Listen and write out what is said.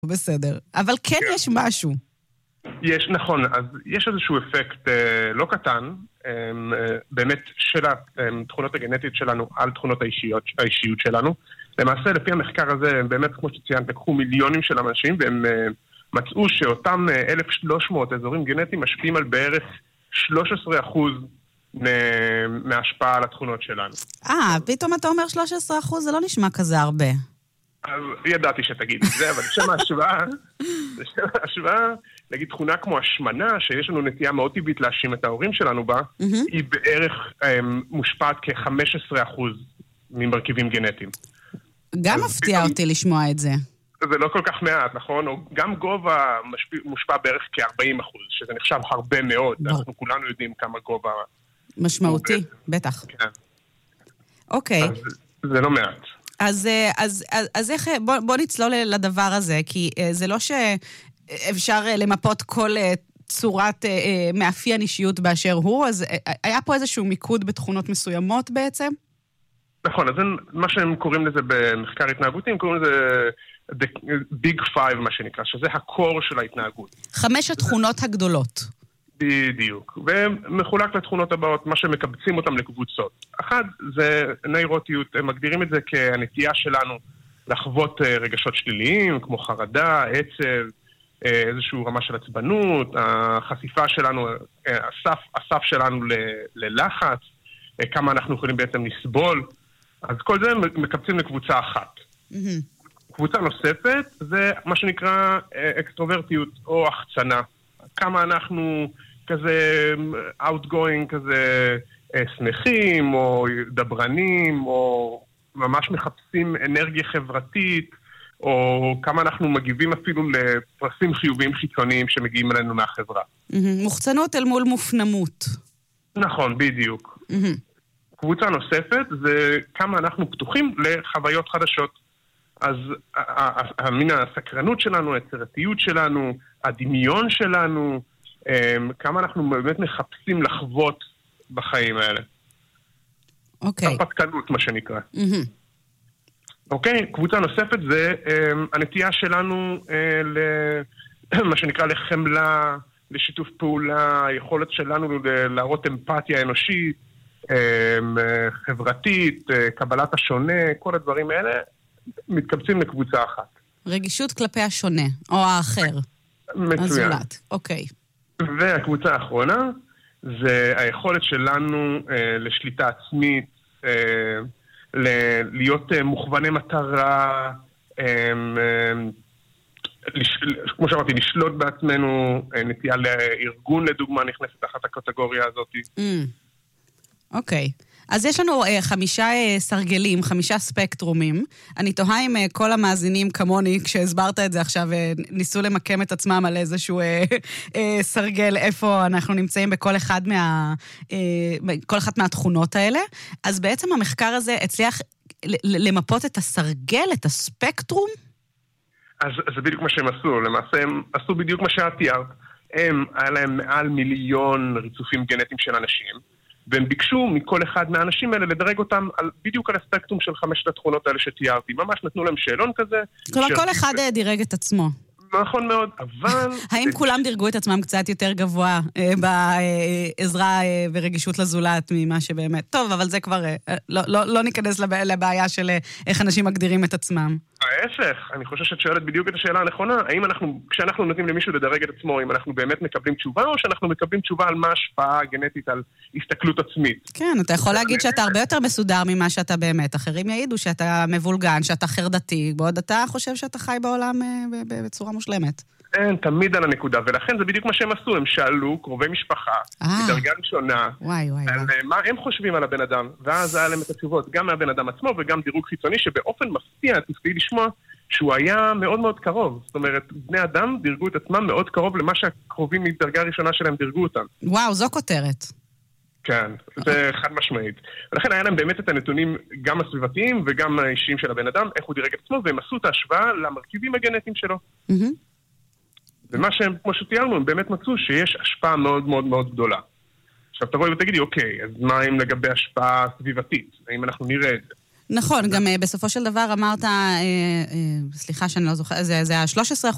בסדר. אבל כן יש משהו. יש, נכון, אז יש איזשהו אפקט לא קטן, באמת של התכונות הגנטיות שלנו על תכונות האישיות שלנו. למעשה, לפי המחקר הזה, באמת, כמו שציינת, לקחו מיליונים של אנשים, והם מצאו שאותם 1,300 אזורים גנטיים משפיעים על בערך 13% מההשפעה על התכונות שלנו. פתאום אתה אומר 13%, זה לא נשמע כזה הרבה. אז ידעתי שתגיד את זה, אבל לשם ההשוואה, נגיד תכונה כמו השמנה, שיש לנו נטייה מאוד טבעית להאשים את ההורים שלנו בה, היא בערך מושפעת כ-15% ממרכיבים גנטיים. גם מפתיע אותי לשמוע את זה. זה לא כל כך מעט, נכון? גם גובה מושפע בערך כ-40%, שזה נחשב הרבה מאוד. אנחנו כולנו יודעים כמה גובה... משמעותי, בטח. כן. אוקיי. זה לא מעט. אז איך, בוא נצלול לדבר הזה, כי זה לא שאפשר למפות כל צורת מאפיין אישיות באשר הוא, אז היה פה איזשהו מיקוד בתכונות מסוימות בעצם? נכון, אז מה שהם קוראים לזה במחקר התנהגותי, הם קוראים לזה Big Five, מה שנקרא, שזה הקור של ההתנהגות. 5 התכונות הגדולות. בדיוק. ומחולק לתכונות הבאות, מה שמקבצים אותם לקבוצות. אחד, זה נוירוטיות, הם מגדירים את זה כהנטייה שלנו לחוות רגשות שליליים, כמו חרדה, עצב, איזושהי רמה של עצבנות, החשיפה שלנו, הסף שלנו ללחץ, כמה אנחנו יכולים בעצם לסבול. אז כל זה מקבצים לקבוצה אחת. קבוצה נוספת זה מה שנקרא אקסטרוברטיות או החצנה. כמה אנחנו כזה outgoing, כזה שמחים או דברנים, או ממש מחפשים אנרגיה חברתית, או כמה אנחנו מגיבים אפילו לפרסים חיוביים חיצוניים שמגיעים אלינו מהחברה. מוחצנות אל מול מופנמות. נכון, בדיוק. קבוצה נוספת זה כמה אנחנו פתוחים לחוויות חדשות. אז מן הסקרנות שלנו, היצירתיות שלנו, הדמיון שלנו, כמה אנחנו באמת מחפשים לחוות בחיים האלה. אוקיי. הרפתקנות, מה שנקרא. אוקיי, קבוצה נוספת זה הנטייה שלנו מה שנקרא לחמלה, לשיתוף פעולה, היכולת שלנו להראות אמפתיה אנושית, חברתית, קבלת השונה, כל הדברים האלה מתקבצים לקבוצה אחת. רגישות כלפי השונה, או האחר. מצוין. הזולת, אוקיי. והקבוצה האחרונה זה היכולת שלנו לשליטה עצמית, להיות מוכווני מטרה, כמו שאמרתי, לשלוט בעצמנו, נטייה לארגון לדוגמה נכנסת תחת הקטגוריה הזאת. אוקיי. אז יש לנו 5 סרגלים, 5 ספקטרומים. אני תוהה אם כל המאזינים כמוני, כשהסברת את זה עכשיו, ניסו למקם את עצמם על איזשהו סרגל, איפה אנחנו נמצאים בכל אחת מהתכונות האלה. אז בעצם המחקר הזה הצליח למפות את הסרגל, את הספקטרום? אז זה בדיוק מה שהם עשו. למעשה הם עשו בדיוק מה שאת תיארת. היה להם מעל 1,000,000 ריצופים גנטיים של אנשים. והם ביקשו מכל אחד מהאנשים האלה לדרג אותם בדיוק על הספקטרום של 5 התכונות האלה שתיארתי. ממש נתנו להם שאלון כזה. כלומר, כל אחד דירג את עצמו. נכון מאוד, אבל... האם כולם דירגו את עצמם קצת יותר גבוה בעזרה ורגישות לזולת ממה שבאמת? טוב, אבל זה כבר... לא ניכנס לבעיה של איך אנשים מגדירים את עצמם. ההפך, אני חושב שאת שואלת בדיוק את השאלה הנכונה. האם כשאנחנו נותנים למישהו לדרג את עצמו, אם אנחנו באמת מקבלים תשובה, או שאנחנו מקבלים תשובה על מה השפעה גנטית על הסתכלות עצמית? כן, אתה יכול להגיד שאתה הרבה יותר מסודר ממה שאתה באמת. אחרים יעידו שאתה מבולגן, שאתה חרדתי, בעוד אתה חושב שאתה חי בעולם בצורה מושלמת. אין, תמיד על הנקודה, ולכן זה בדיוק מה שהם עשו. הם שאלו קרובי משפחה, בדרגה ראשונה, על מה הם חושבים על הבן אדם, ואז היה להם את התשובות, גם מהבן אדם עצמו וגם דירוג חיצוני, שבאופן מפתיע, תפתיעי לשמוע, שהוא היה מאוד מאוד קרוב. זאת אומרת, בני אדם דירגו את עצמם מאוד קרוב למה שהקרובים מדרגה ראשונה שלהם דירגו אותם. וואו, זו כותרת. כן, זה חד משמעית. ולכן היה להם באמת את הנתונים גם הסביבתיים וגם האישיים של הבן אדם, איך הוא דירג את עצמו, והם עשו את ההשוואה למרכיבים הגנטיים שלו. ומה שהם, כמו שתיארנו, הם באמת מצאו שיש השפעה מאוד מאוד מאוד גדולה. עכשיו תבואי ותגידי, אוקיי, אז מה אם לגבי השפעה סביבתית? האם אנחנו נראה את זה? נכון, גם בסופו של דבר אמרת, סליחה שאני לא זוכרת, זה ה-13%